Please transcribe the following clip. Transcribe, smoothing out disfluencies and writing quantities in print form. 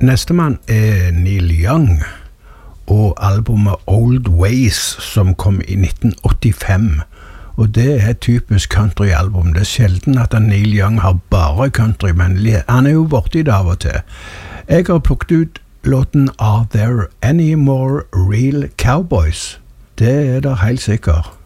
Nestemann Neil Young og albumet Old Ways som kom i 1985. Og det et typisk countryalbum. Det sjelden at Neil Young har bare country, men han jo borti det av og til. Jeg har plukket ut låten Are There Any More Real Cowboys? Det der helt sikkert.